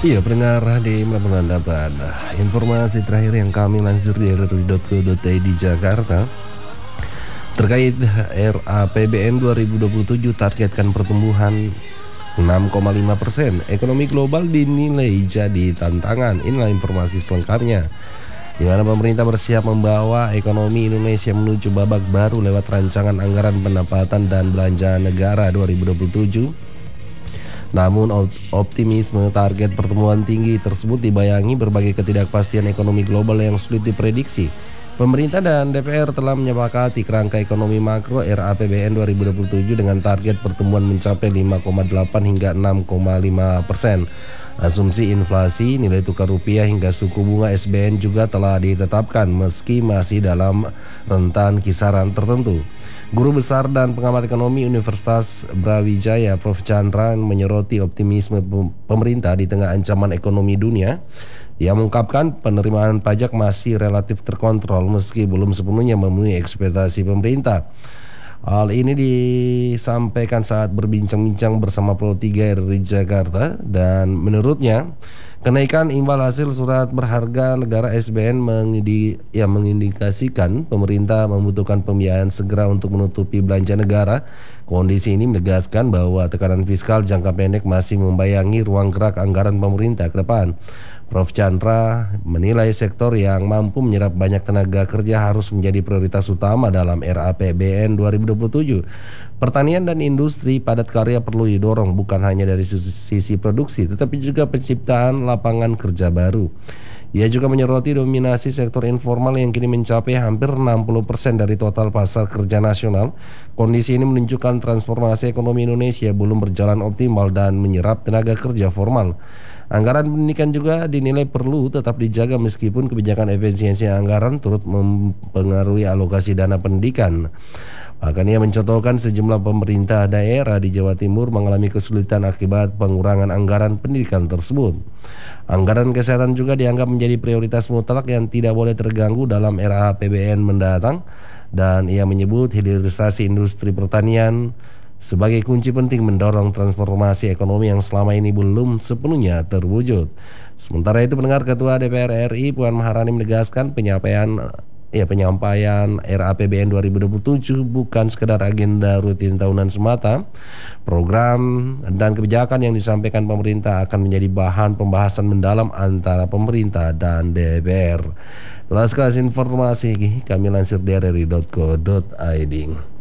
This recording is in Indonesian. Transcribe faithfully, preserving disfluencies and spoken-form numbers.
Iya, pendengar di mana Anda berada. Informasi terakhir yang kami lansir dari r i dot co dot i d Jakarta terkait R A P B N dua ribu dua puluh tujuh targetkan pertumbuhan enam koma lima persen. Ekonomi global dinilai jadi tantangan. Inilah informasi selengkapnya, di mana pemerintah bersiap membawa ekonomi Indonesia menuju babak baru lewat rancangan anggaran pendapatan dan belanja negara dua ribu dua puluh tujuh. Namun optimisme target pertumbuhan tinggi tersebut dibayangi berbagai ketidakpastian ekonomi global yang sulit diprediksi. Pemerintah dan D P R telah menyepakati kerangka ekonomi makro R A P B N dua ribu dua puluh tujuh dengan target pertumbuhan mencapai lima koma delapan hingga enam koma lima persen. Asumsi inflasi, nilai tukar rupiah hingga suku bunga S B N juga telah ditetapkan meski masih dalam rentan kisaran tertentu. Guru besar dan pengamat ekonomi Universitas Brawijaya, Prof Chandra, menyoroti optimisme pemerintah di tengah ancaman ekonomi dunia. Ia mengungkapkan penerimaan pajak masih relatif terkontrol meski belum sepenuhnya memenuhi ekspektasi pemerintah. Hal ini disampaikan saat berbincang-bincang bersama Pro tiga R I Jakarta, dan menurutnya kenaikan imbal hasil surat berharga negara S B N mengindi, ya, mengindikasikan pemerintah membutuhkan pembiayaan segera untuk menutupi belanja negara. Kondisi ini menegaskan bahwa tekanan fiskal jangka pendek masih membayangi ruang gerak anggaran pemerintah ke depan. Prof Chandra menilai sektor yang mampu menyerap banyak tenaga kerja harus menjadi prioritas utama dalam R A P B N dua ribu dua puluh tujuh. Pertanian dan industri padat karya perlu didorong bukan hanya dari sisi produksi tetapi juga penciptaan lapangan kerja baru. Ia juga menyoroti dominasi sektor informal yang kini mencapai hampir enam puluh persen dari total pasar kerja nasional. Kondisi ini menunjukkan transformasi ekonomi Indonesia belum berjalan optimal dan menyerap tenaga kerja formal. Anggaran pendidikan juga dinilai perlu tetap dijaga meskipun kebijakan efisiensi anggaran turut mempengaruhi alokasi dana pendidikan. Bahkan ia mencontohkan sejumlah pemerintah daerah di Jawa Timur mengalami kesulitan akibat pengurangan anggaran pendidikan tersebut. Anggaran kesehatan juga dianggap menjadi prioritas mutlak yang tidak boleh terganggu dalam R A P B N mendatang, dan ia menyebut hilirisasi industri pertanian sebagai kunci penting mendorong transformasi ekonomi yang selama ini belum sepenuhnya terwujud. Sementara itu, pendengar, Ketua D P R R I Puan Maharani menegaskan penyampaian ya penyampaian R A P B N dua ribu dua puluh tujuh bukan sekedar agenda rutin tahunan semata. Program dan kebijakan yang disampaikan pemerintah akan menjadi bahan pembahasan mendalam antara pemerintah dan D P R. Telah sekali informasi kami lansir dari r i dot co dot i d.